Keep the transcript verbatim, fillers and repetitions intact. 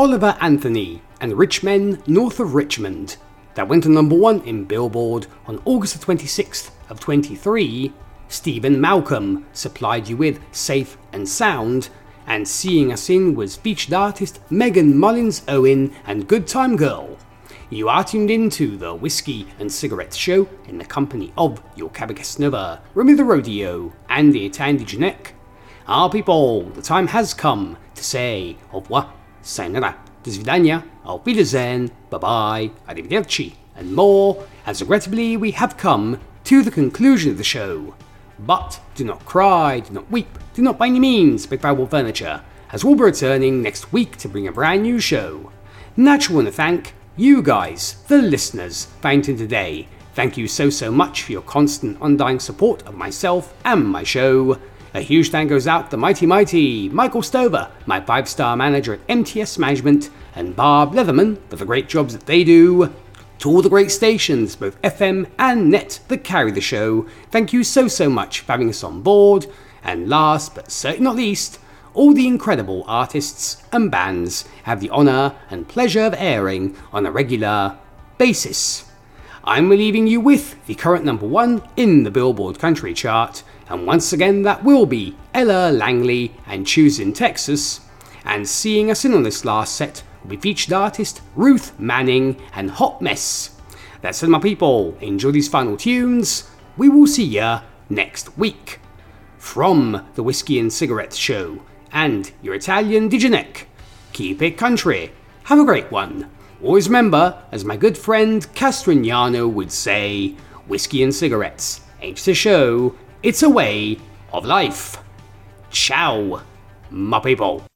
Oliver Anthony and Rich Men North of Richmond. That went to number one in Billboard on August the twenty-sixth of twenty-three. Stephen Malcolm supplied you with Safe and Sound, and Seeing Us In was featured artist Megan Mullins Owen and Good Time Girl. You are tuned into the Whiskey and Cigarettes Show in the company of your Cabocasnova, Remy the Rodeo, and the Italian Dijanek. Our people, the time has come to say au revoir, sayonara, do svidania, auf Wiedersehen, bye-bye, arrivederci, and more, as regrettably we have come to the conclusion of the show. But do not cry, do not weep, do not by any means break valuable furniture, as we'll be returning next week to bring a brand new show. Naturally want to thank you guys, the listeners, fainting today. Thank you so so much for your constant undying support of myself and my show. A huge thank goes out to the mighty mighty Michael Stover, my five star manager at M T S Management, and Barb Leatherman for the great jobs that they do. To all the great stations, both F M and net, that carry the show, thank you so so much for having us on board. And last but certainly not least, all the incredible artists and bands have the honour and pleasure of airing on a regular basis. I'm leaving you with the current number one in the Billboard Country Chart, and once again that will be Ella Langley and Choosing Texas, and Seeing Us In on this last set will be featured artist Ruth Manning and Hot Mess. That's it, my people, enjoy these final tunes, we will see ya next week. From the Whiskey and Cigarettes Show and your Italian Dijanek, keep it country, have a great one. Always remember, as my good friend Castrignano would say, whiskey and cigarettes ain't just a show, it's a way of life. Ciao, my people.